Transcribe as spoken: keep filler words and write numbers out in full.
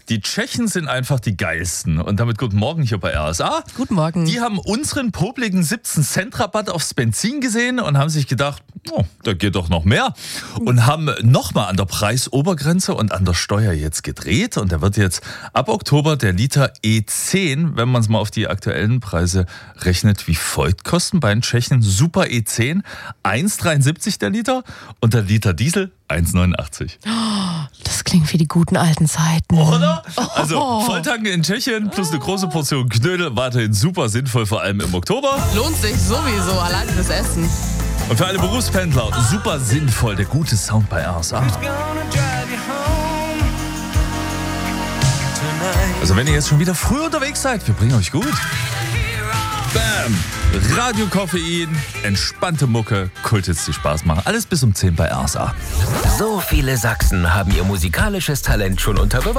Die Tschechen sind einfach die geilsten. Und damit guten Morgen hier bei R S A. Guten Morgen. Die haben unseren popligen siebzehn Cent Rabatt aufs Benzin gesehen und haben sich gedacht, oh, da geht doch noch mehr. Und haben nochmal an der Preisobergrenze und an der Steuer jetzt gedreht. Und da wird jetzt ab Oktober der Liter E zehn, wenn man es mal auf die aktuellen Preise rechnet, wie folgt kosten bei den Tschechen. Super E zehn, eins Komma dreiundsiebzig der Liter und der Liter Diesel eins Komma neunundachtzig. Das klingt wie die guten alten Zeiten. Oder? Also Volltanken in Tschechien plus eine große Portion Knödel, weiterhin super sinnvoll, vor allem im Oktober. Lohnt sich sowieso, allein fürs Essen. Und für alle Berufspendler super sinnvoll, der gute Sound bei R S A. Also wenn ihr jetzt schon wieder früh unterwegs seid, wir bringen euch gut. Bam! Radio Koffein, entspannte Mucke, Kulthits, die Spaß machen. Alles bis um zehn bei R S A. So viele Sachsen haben ihr musikalisches Talent schon unter Beweis